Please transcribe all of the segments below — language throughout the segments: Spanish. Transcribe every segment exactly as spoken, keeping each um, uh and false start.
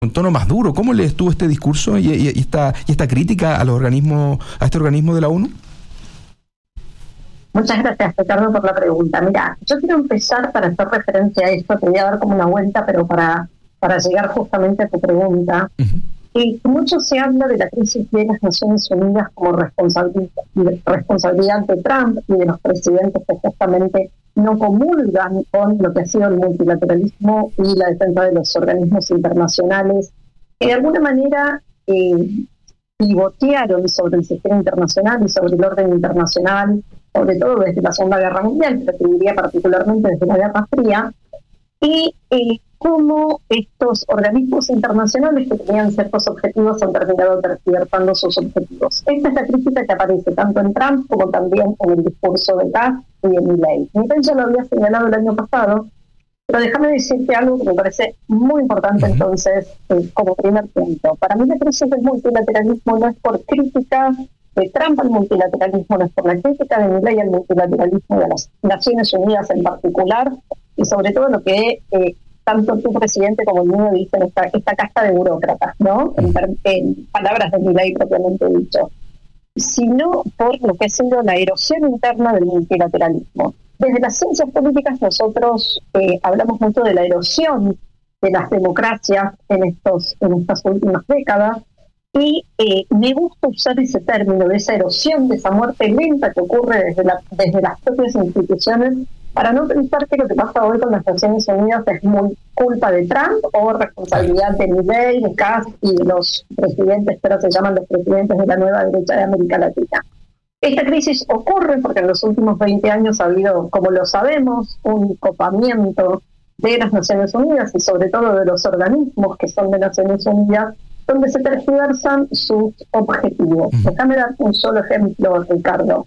un tono más duro. ¿Cómo le estuvo este discurso y, y, y, esta, y esta crítica a los organismos, a este organismo de la ONU? Muchas gracias, Ricardo, por la pregunta. Mira, yo quiero empezar para hacer referencia a esto, te voy a dar como una vuelta, pero para, para llegar justamente a tu pregunta. Uh-huh. Eh, mucho se habla de la crisis de las Naciones Unidas como responsabilidad, responsabilidad de Trump y de los presidentes que justamente no comulgan con lo que ha sido el multilateralismo y la defensa de los organismos internacionales, que de alguna manera eh, pivotearon sobre el sistema internacional y sobre el orden internacional, sobre todo desde la Segunda Guerra Mundial, pero te diría particularmente desde la Guerra Fría, y eh, cómo estos organismos internacionales que tenían ciertos objetivos han terminado tergiversando sus objetivos. Esta es la crítica que aparece tanto en Trump como también en el discurso de Kass y de Milley. Milley ya lo había señalado el año pasado, pero déjame decirte algo que me parece muy importante uh-huh. entonces, eh, como primer punto. Para mí la crisis del multilateralismo no es por crítica de Trump al multilateralismo, no es por la crítica de Milley al multilateralismo de las Naciones Unidas en particular, y sobre todo lo que eh, tanto tu presidente como el mío dicen, esta, esta casta de burócratas, ¿no? En, en palabras de Milley propiamente dicho, sino por lo que ha sido la erosión interna del multilateralismo. Desde las ciencias políticas nosotros eh, hablamos mucho de la erosión de las democracias en estos en estas últimas décadas, y eh, me gusta usar ese término de esa erosión, de esa muerte lenta que ocurre desde, la, desde las propias instituciones, para no pensar que lo que pasa hoy con las Naciones Unidas es muy culpa de Trump o responsabilidad de Milley, de Kass y de los presidentes, pero se llaman los presidentes de la nueva derecha de América Latina. Esta crisis ocurre porque en los últimos veinte años ha habido, como lo sabemos, un copamiento de las Naciones Unidas y sobre todo de los organismos que son de Naciones Unidas, donde se tergiversan sus objetivos. Déjame darte un solo ejemplo, Ricardo.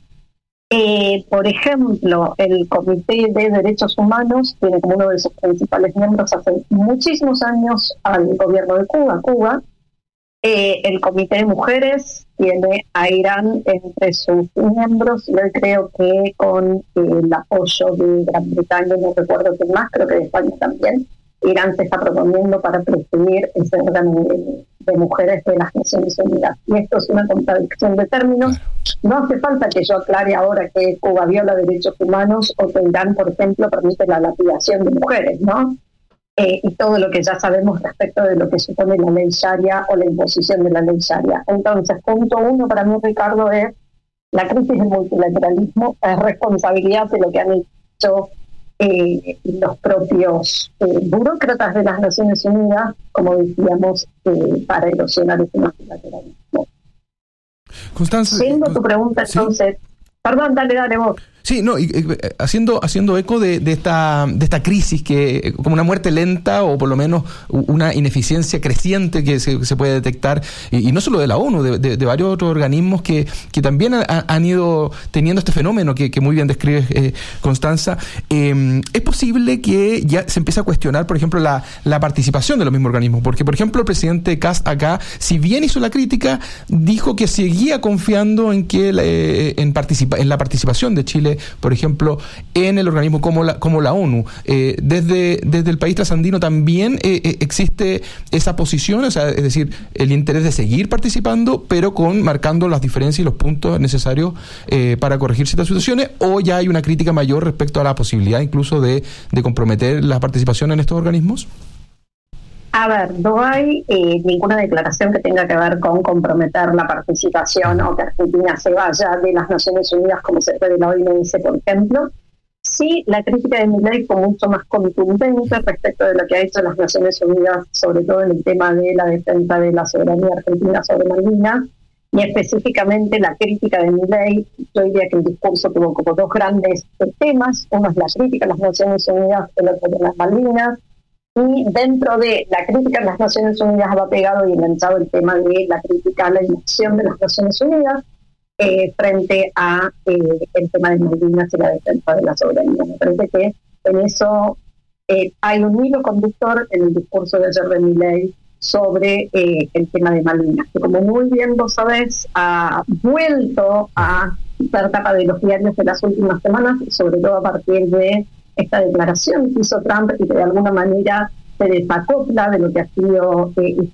Eh, por ejemplo, el Comité de Derechos Humanos tiene como uno de sus principales miembros hace muchísimos años al gobierno de Cuba. Cuba. Eh, el Comité de Mujeres tiene a Irán entre sus miembros. Yo creo que con eh, el apoyo de Gran Bretaña, no recuerdo qué más, creo que de España también, Irán se está proponiendo para presidir ese órgano de, de mujeres de las Naciones Unidas. Y esto es una contradicción de términos. No hace falta que yo aclare ahora que Cuba viola derechos humanos o que Irán, por ejemplo, permite la lapidación de mujeres, ¿no? Eh, y todo lo que ya sabemos respecto de lo que supone la ley Sharia o la imposición de la ley Sharia. Entonces, punto uno para mí, Ricardo, es la crisis del multilateralismo, es responsabilidad de lo que han hecho Eh, los propios eh, burócratas de las Naciones Unidas, como decíamos, eh, para erosionar ese multilateralismo. Constanza, Siendo tu pregunta, entonces, ¿sí? Perdón, dale, dale vos. Sí, no, y, y, haciendo haciendo eco de, de esta de esta crisis que como una muerte lenta o por lo menos una ineficiencia creciente que se, se puede detectar y, y no solo de la ONU, de, de, de varios otros organismos que, que también ha, han ido teniendo este fenómeno que, que muy bien describe eh, Constanza. Eh, es posible que ya se empiece a cuestionar, por ejemplo, la, la participación de los mismos organismos, porque por ejemplo el presidente Kass acá, si bien hizo la crítica, dijo que seguía confiando en que eh, en participa en la participación de Chile, por ejemplo, en el organismo como la como la ONU. Eh, desde, desde el país trasandino también eh, eh, existe esa posición, o sea, es decir, el interés de seguir participando, pero con marcando las diferencias y los puntos necesarios eh, para corregir ciertas situaciones, o ya hay una crítica mayor respecto a la posibilidad incluso de, de comprometer la participación en estos organismos. A ver, no hay eh, ninguna declaración que tenga que ver con comprometer la participación o que Argentina se vaya de las Naciones Unidas como se fue de la O M S, por ejemplo. Sí, la crítica de Milley fue mucho más contundente respecto de lo que ha hecho las Naciones Unidas, sobre todo en el tema de la defensa de la soberanía argentina sobre Malvinas, y específicamente la crítica de Milley. Yo diría que el discurso tuvo como dos grandes temas. Uno es la crítica a las Naciones Unidas, el otro de las Malvinas. Y dentro de la crítica a las Naciones Unidas va pegado y enganchado el tema de la crítica a la inacción de las Naciones Unidas eh, frente a eh, el tema de Malvinas y la defensa de la soberanía. Me parece que en eso eh, hay un hilo conductor en el discurso de ayer de Milley sobre eh, el tema de Malvinas, que como muy bien vos sabés, ha vuelto a ser tapa de los diarios de las últimas semanas, sobre todo a partir de esta declaración que hizo Trump y que de alguna manera se desacopla de lo que ha sido eh,